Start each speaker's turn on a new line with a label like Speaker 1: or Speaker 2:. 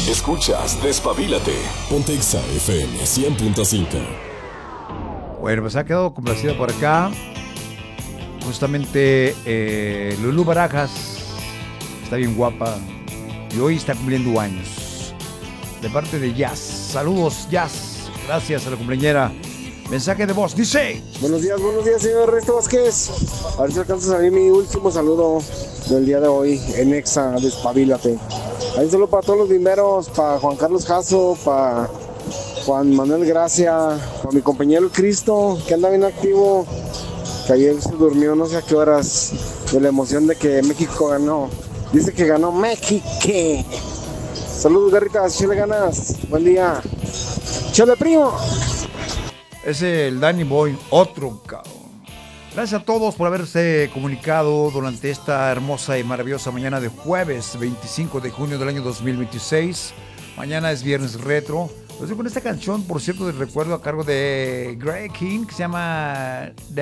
Speaker 1: Escuchas Despabilate. Ponte Exa FM 100.5.
Speaker 2: Bueno, pues ha quedado complacida por acá. Justamente Lulú Barajas. Está bien guapa. Y hoy está cumpliendo años. De parte de Jazz. Saludos, Jazz. Gracias a la cumpleañera. Mensaje de voz. Dice:
Speaker 3: buenos días, señor Ernesto Vázquez. A ver si alcanzas a ver mi último saludo del día de hoy en Exa Despabilate. Ahí solo para todos los primeros, para Juan Carlos Jasso, para Juan Manuel Gracia, para mi compañero Cristo, que anda bien activo, que ayer se durmió no sé a qué horas de la emoción de que México ganó. Dice que ganó México. Saludos, garritas, chile ganas. Buen día. Chale, primo.
Speaker 2: Es el Danny Boy, otro cabrón. Gracias a todos por haberse comunicado durante esta hermosa y maravillosa mañana de jueves 25 de junio del año 2026. Mañana es viernes retro. Los digo con esta canción, por cierto, de recuerdo a cargo de Greg King, que se llama